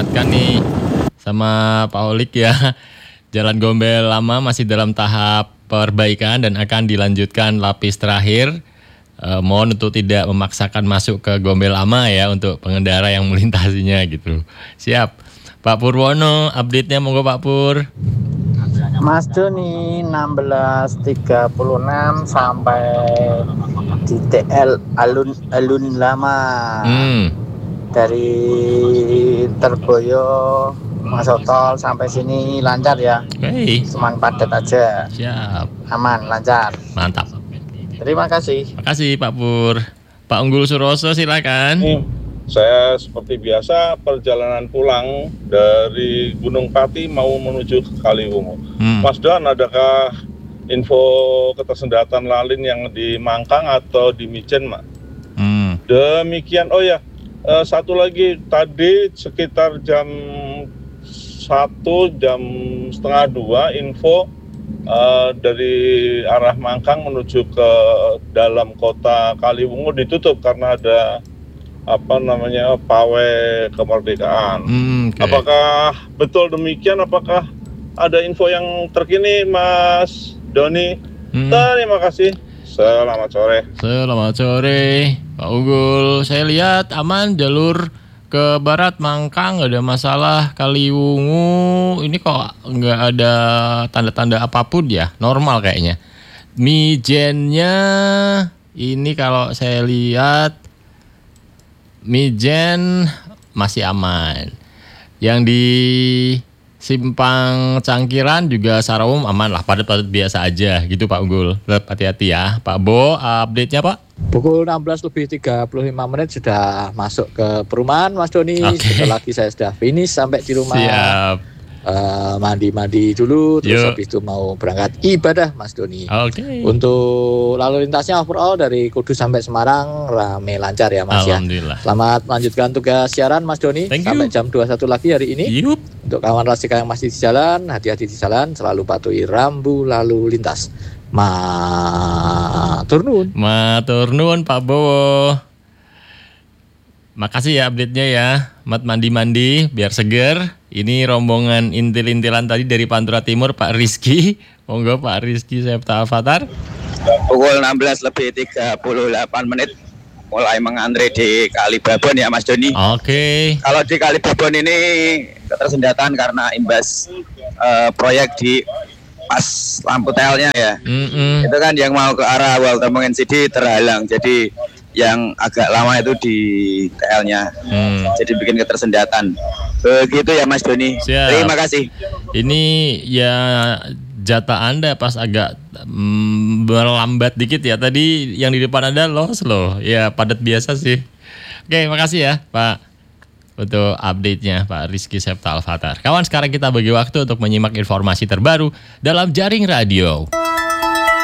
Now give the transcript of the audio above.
diingatkan nih sama Pak Olik ya. Jalan Gombel Lama masih dalam tahap perbaikan dan akan dilanjutkan lapis terakhir. Mohon untuk tidak memaksakan masuk ke Gombel Lama ya untuk pengendara yang melintasinya gitu. Siap. Pak Purwono, update-nya monggo Pak Pur. Mas Doni 16.36 sampai di TL Alun Lama. Dari Terboyo masuk tol sampai sini lancar ya. Oke. Cuman padat aja. Siap. Aman, lancar. Mantap. Terima kasih. Makasih Pak Pur. Pak Unggul Suroso silakan. Saya seperti biasa perjalanan pulang dari Gunung Pati mau menuju ke Kaliwungu. Mas Don, adakah info ketersendatan lalin yang di Mangkang atau di Mijen, Mak? Demikian. Oh ya, satu lagi tadi sekitar jam 1, jam setengah 2 info dari arah Mangkang menuju ke dalam kota Kaliwungu ditutup karena ada pawai kemerdekaan. Okay. Apakah betul demikian? Apakah ada info yang terkini, Mas Doni? Terima kasih. Selamat sore. Selamat sore, Pak Unggul. Saya lihat aman jalur ke barat Mangkang, nggak ada masalah. Kaliwungu ini kok nggak ada tanda-tanda apapun ya, normal kayaknya. Mijennya ini kalau saya lihat Mijen masih aman. Yang di Simpang Cangkiran juga secara umum aman lah, padat-padat biasa aja gitu Pak Unggul. Tetap hati-hati ya. Pak Bo, update-nya Pak? Pukul 16.35 sudah masuk ke perumahan Mas Doni. Sebentar lagi saya sudah finish sampai di rumah. Siap. Mandi-mandi dulu, terus habis itu mau berangkat ibadah Mas Doni. Untuk lalu lintasnya overall dari Kudus sampai Semarang rame lancar ya Mas ya. Selamat melanjutkan tugas siaran Mas Doni. Sampai jam 21 lagi hari ini. Untuk kawan Rasika yang masih di jalan, hati-hati di jalan, selalu patuhi rambu lalu lintas. Matur nuwun Pak Bowo. Makasih ya update-nya ya. Mat mandi-mandi biar seger. Ini rombongan intil-intilan tadi dari Pantura Timur Pak Rizky. Monggo Pak Rizky Septa Avatar. Pukul 16.38 mulai mengantre di Kali Babon ya Mas Doni. Kalau di Kali Babon ini ketersendatan karena imbas proyek di pas lampu telnya ya. Itu kan yang mau ke arah Walter Mengensidi terhalang. Jadi yang agak lama itu di TL-nya. Jadi bikin ketersendatan. Begitu ya Mas Doni. Terima kasih. Ini ya jatah Anda pas agak melambat dikit ya. Tadi yang di depan Anda slow. Ya padat biasa sih. Oke, makasih ya Pak untuk update-nya Pak Rizky Septa Alfatar. Kawan, sekarang kita bagi waktu untuk menyimak informasi terbaru dalam Jaring Radio.